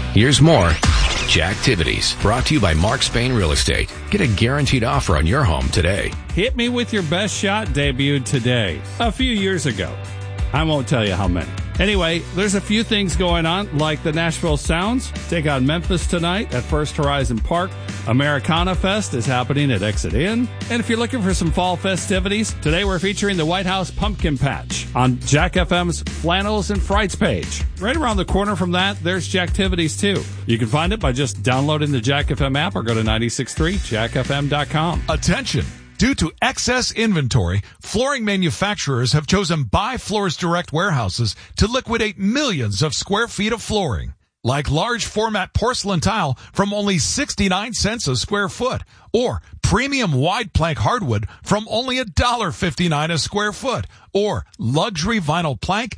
Here's more Jacktivities, brought to you by Mark Spain Real Estate. Get a guaranteed offer on your home today. Hit Me With Your Best Shot debuted today, a few years ago. I won't tell you how many. Anyway, there's a few things going on, like the Nashville Sounds take on Memphis tonight at First Horizon Park. Americana Fest is happening at Exit Inn. And if you're looking for some fall festivities, today we're featuring the White House Pumpkin Patch on Jack FM's Flannels and Frights page. Right around the corner from that, there's Jacktivities too. You can find it by just downloading the Jack FM app or go to 963jackfm.com. Attention! Due to excess inventory, flooring manufacturers have chosen Buy Floors Direct warehouses to liquidate millions of square feet of flooring. Like large format porcelain tile from only 69 cents a square foot, or premium wide plank hardwood from only $1.59 a square foot, or luxury vinyl plank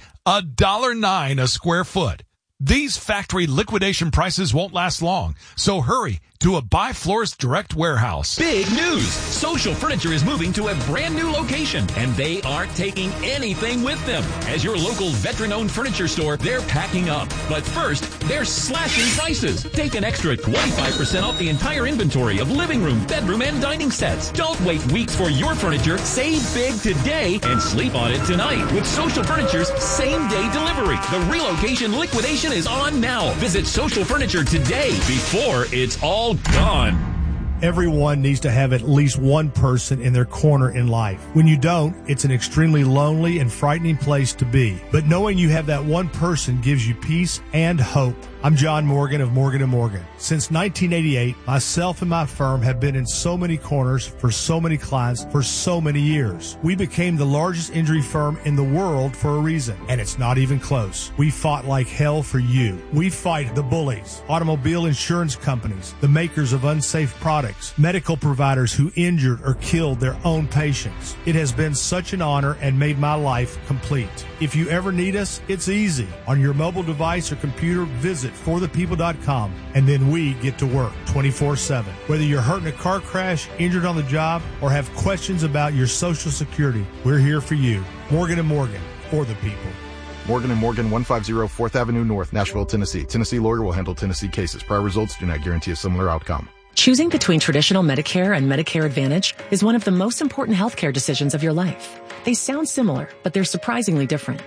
$1.09 a square foot. These factory liquidation prices won't last long, so hurry to a Buy Floors Direct warehouse. Big news! Social Furniture is moving to a brand new location, and they aren't taking anything with them. As your local veteran-owned furniture store, they're packing up. But first, they're slashing prices. Take an extra 25% off the entire inventory of living room, bedroom, and dining sets. Don't wait weeks for your furniture. Save big today and sleep on it tonight with Social Furniture's same-day delivery. The relocation liquidation is on now. Visit Social Furniture today before it's all gone. Everyone needs to have at least one person in their corner in life. When you don't, it's an extremely lonely and frightening place to be. But knowing you have that one person gives you peace and hope. I'm John Morgan of Morgan & Morgan. Since 1988, myself and my firm have been in so many corners for so many clients for so many years. We became the largest injury firm in the world for a reason, and it's not even close. We fought like hell for you. We fight the bullies, automobile insurance companies, the makers of unsafe products, medical providers who injured or killed their own patients. It has been such an honor and made my life complete. If you ever need us, it's easy. On your mobile device or computer, visit forthepeople.com, and then we get to work 24/7. Whether you're hurt in a car crash, injured on the job, or have questions about your Social Security, we're here for you. Morgan & Morgan, for the people. Morgan & Morgan, 150 4th Avenue North, Nashville, Tennessee. Tennessee lawyer will handle Tennessee cases. Prior results do not guarantee a similar outcome. Choosing between traditional Medicare and Medicare Advantage is one of the most important healthcare decisions of your life. They sound similar, but they're surprisingly different.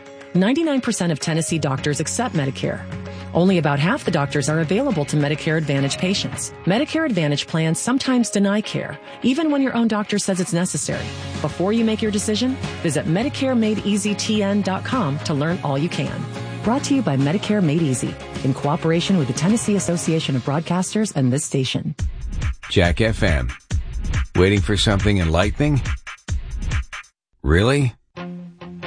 99% of Tennessee doctors accept Medicare. Only about half the doctors are available to Medicare Advantage patients. Medicare Advantage plans sometimes deny care, even when your own doctor says it's necessary. Before you make your decision, visit MedicareMadeEasyTN.com to learn all you can. Brought to you by Medicare Made Easy, in cooperation with the Tennessee Association of Broadcasters and this station. Jack FM. Waiting for something enlightening? Really?